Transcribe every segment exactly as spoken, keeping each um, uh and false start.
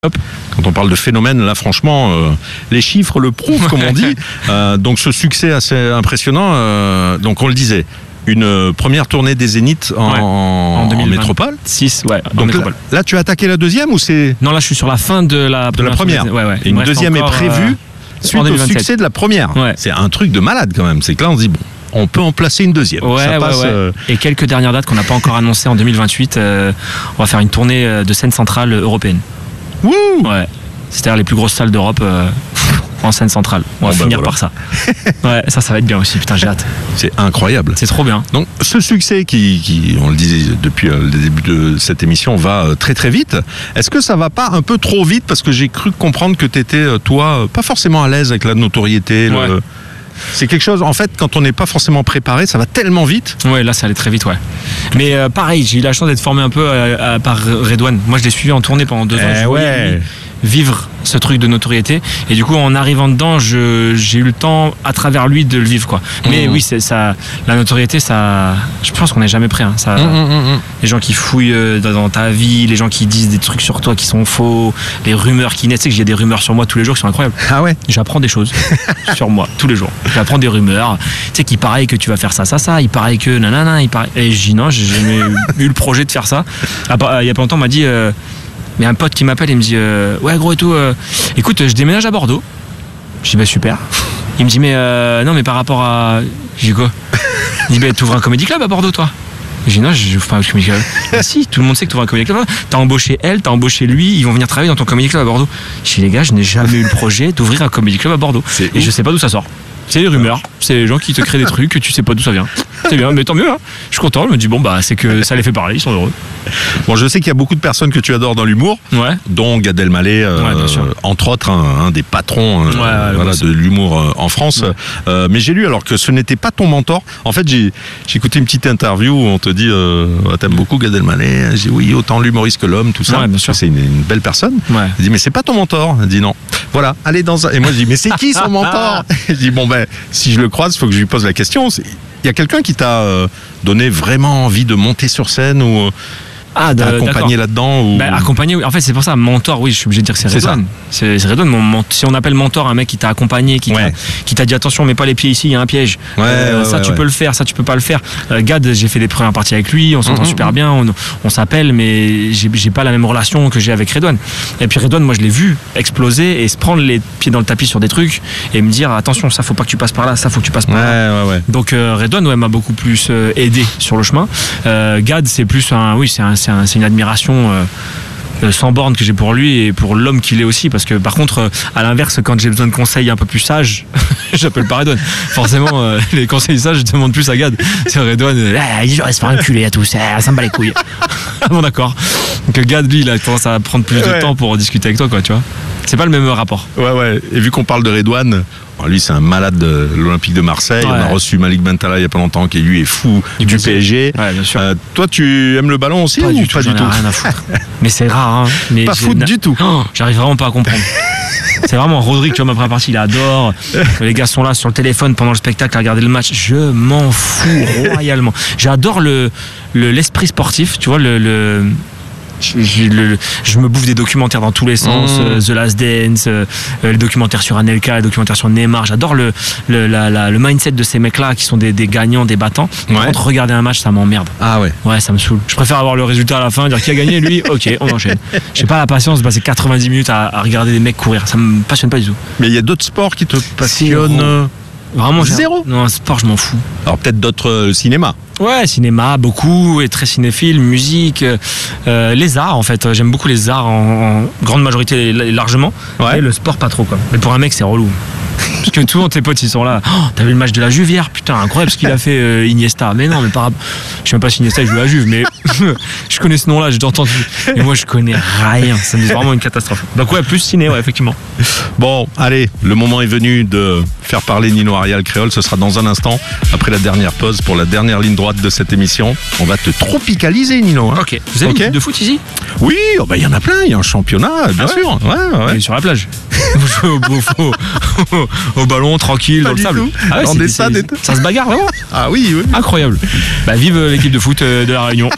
Quand on parle de phénomène, là franchement, euh, les chiffres le prouvent, comme on dit. Euh, donc ce succès assez impressionnant, euh, donc on le disait, une euh, première tournée des Zéniths en, Ouais. en, en métropole. six, ouais, en Donc métropole. là, là, tu as attaqué la deuxième ou c'est Non, là, je suis sur la fin de la de la première? Ouais, ouais. Et Il me une reste deuxième est encore, prévue euh, suite en au deux mille vingt-sept. succès de la première. Ouais. C'est un truc de malade quand même. C'est que là, on se dit, bon, on peut en placer une deuxième. Ouais, Ça ouais, passe, ouais. euh, Et quelques dernières dates qu'on n'a pas encore annoncées en deux mille vingt-huit. euh, on va faire une tournée euh, de scène centrale européenne. Wouh Ouais. C'est-à-dire les plus grosses salles d'Europe euh, en scène centrale. On va Bon, bah, finir voilà. par ça. Ouais, ça, ça va être bien aussi. Putain, j'ai hâte. C'est incroyable. C'est trop bien. Donc ce succès qui, qui, on le disait depuis euh, le début de cette émission, va euh, très très vite. Est-ce que ça va pas un peu trop vite? Parce que j'ai cru comprendre que tu étais, toi, euh, pas forcément à l'aise avec la notoriété. le- Ouais. C'est quelque chose, en fait, quand on n'est pas forcément préparé, ça va tellement vite. Ouais, là, ça allait très vite, ouais. Mais euh, pareil, j'ai eu la chance d'être formé un peu euh, à- par Redouane. Moi, je l'ai suivi en tournée pendant deux ans. Eh Je voyais, ouais. lui, vivre ce truc de notoriété. Et du coup, en arrivant dedans, je, j'ai eu le temps, à travers lui, de le vivre, quoi. Mais Mmh. oui, c'est ça, la notoriété, ça, je pense qu'on n'est jamais prêt. Hein, ça, les gens qui fouillent euh, dans, dans ta vie, les gens qui disent des trucs sur toi qui sont faux, les rumeurs qui naissent. Tu sais que j'ai des rumeurs sur moi tous les jours qui sont incroyables. Ah ouais. J'apprends des choses sur moi tous les jours. J'apprends des rumeurs. Tu sais qu'il paraît que tu vas faire ça, ça, ça. Il paraît que nanana. Il paraît... Et je dis non, j'ai jamais eu le projet de faire ça. Ah, bah, il y a pas longtemps, on m'a dit. Euh... Mais un pote qui m'appelle, il me dit euh, ouais gros et tout. Euh... Écoute, je déménage à Bordeaux. Je dis bah super. Il me dit mais euh... non mais par rapport à. Je dis quoi? Il dit bah t'ouvres un comédie club à Bordeaux toi? J'ai dit non, je n'ouvre pas un comédie club. Ah si, tout le monde sait que tu ouvres un comédie club. T'as embauché elle, t'as embauché lui, ils vont venir travailler dans ton comédie club à Bordeaux. Je dis les gars, je n'ai jamais eu le projet d'ouvrir un comédie club à Bordeaux. C'est Et ouf. je sais pas d'où ça sort. C'est les rumeurs, c'est les gens qui te créent des trucs que tu sais pas d'où ça vient. C'est bien, mais tant mieux. Hein. Je suis content, je me dis bon bah c'est que ça les fait parler, ils sont heureux. Bon, je sais qu'il y a beaucoup de personnes que tu adores dans l'humour, Ouais. dont Gad Elmaleh, euh, Ouais, bien sûr. entre autres, un, un des patrons euh, Ouais, ouais, voilà, ouais, c'est- de l'humour euh, en France. Ouais. Euh, mais j'ai lu alors que ce n'était pas ton mentor. En fait, j'ai, j'ai écouté une petite interview où on te dit euh, ah, t'aimes beaucoup Gad Elmaleh? J'ai dit oui, autant l'humoriste que l'homme, tout ça. Ouais, bien sûr. C'est une, une belle personne. Ouais. Il dit mais c'est pas ton mentor. Il dit non. Voilà, allez dans un. Et moi je dis mais c'est qui son mentor? Je dis bon ben si je le croise, il faut que je lui pose la question. C'est- Il y a quelqu'un qui t'a euh, donné vraiment envie de monter sur scène ou euh, Ah, t'a de- accompagné d'accord. là-dedans ou... Bah, accompagné, oui. En fait, c'est pour ça, mentor, oui, je suis obligé de dire que c'est C'est Redouane. C'est c'est Redouane, mon, mon- si on appelle mentor un mec qui t'a accompagné, qui t'a Ouais. qui t'a dit attention, mets pas les pieds ici, il y a un piège. Ouais, ouais, ça, ouais, tu ouais. peux le faire, ça, tu peux pas le faire. Euh, Gad, j'ai fait des premières parties avec lui, on s'entend Mhm, super mhm. bien, on, on s'appelle, mais j'ai j'ai pas la même relation que j'ai avec Redouane. Et puis Redouane, moi, je l'ai vu exploser et se prendre les pieds dans le tapis sur des trucs et me dire attention, ça, faut pas que tu passes par là, ça, faut que tu passes par Ouais, là. ouais, ouais. Donc euh, Redouane ouais, m'a beaucoup plus euh, aidé sur le chemin. Euh, Gad c'est plus un oui c'est un, c'est un, c'est une admiration euh, euh, sans borne que j'ai pour lui et pour l'homme qu'il est aussi parce que par contre euh, à l'inverse quand j'ai besoin de conseils un peu plus sages j'appelle pas Redouane. Forcément euh, les conseils sages je demande plus à Gad. C'est Redouane euh, ah, il dit je reste faire enculer à tous ça, ça me bat les couilles. Bon d'accord. Donc Gad lui il a tendance à prendre plus de Ouais. temps pour discuter avec toi quoi tu vois. C'est pas le même rapport. Ouais, ouais. Et vu qu'on parle de Redouane, bon, lui c'est un malade de l'Olympique de Marseille. Ouais. On a reçu Malik Bentala il y a pas longtemps qui lui est fou du, Du P S G. Ouais bien sûr. Euh, toi tu aimes le ballon aussi Pas ou du tout, pas j'en du ai tout? rien à foutre. Mais c'est rare, hein. Mais Pas j'ai- foot du tout. Oh, j'arrive vraiment pas à comprendre. C'est vraiment Rodrigue, tu vois, ma première partie, il adore. Les gars sont là sur le téléphone pendant le spectacle à regarder le match. Je m'en fous royalement. J'adore le, le- l'esprit sportif, tu vois, le. le je, je- le- je me bouffe des documentaires dans tous les sens, Mmh. euh, The Last Dance, euh, euh, les documentaires sur Anelka, les documentaires sur Neymar. J'adore le, le, la- la- le mindset de ces mecs-là qui sont des, des gagnants, des battants. Par Ouais. contre, regarder un match, ça m'emmerde. Ah ouais. Ouais, ça me saoule. Je préfère avoir le résultat à la fin, dire qui a gagné, lui, ok, on enchaîne. J'ai pas la patience de passer quatre-vingt-dix minutes à, à regarder des mecs courir. Ça me passionne pas du tout. Mais il y a d'autres sports qui te passionnent. Zéro. Vraiment, j'ai- Zéro. Non, un sport, je m'en fous. Alors peut-être d'autres euh, cinéma. Ouais, cinéma, beaucoup, et très cinéphile, musique, euh, les arts en fait. J'aime beaucoup les arts en, en grande majorité et largement. Ouais. Et le sport, pas trop quoi. Mais pour un mec, c'est relou. Parce que souvent tes potes ils sont là. Oh, t'as vu le match de la Juve hier? Putain, incroyable ce qu'il a fait euh, Iniesta. Mais non, mais par je sais même pas si Iniesta il joue à la Juve, mais je connais ce nom-là, j'ai déjà entendu. Et moi je connais rien. C'est vraiment une catastrophe. Donc ouais, plus ciné, ouais, effectivement. Bon, allez, le moment est venu de faire parler Nino Arial Créole. Ce sera dans un instant, après la dernière pause, pour la dernière ligne droite de cette émission. On va te tropicaliser, Nino. hein. Ok. Vous avez Ok. une équipe de foot ici? Oui, oh bah, il y en a plein. Il y a un championnat, bien Ah ouais sûr. Ouais, ouais. On est sur la plage. Vous jouez au, au, au, au ballon, tranquille, Pas dans le du sable. tout. Ah ouais, Dans c'est- des c'est- stades et tout. Ça se bagarre vraiment. Ah oui, oui. Incroyable. Bah, vive l'équipe de foot euh, de la Réunion.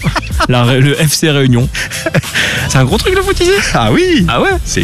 La, le F C Réunion. C'est un gros truc le foot ici. Ah oui. Ah ouais. C'est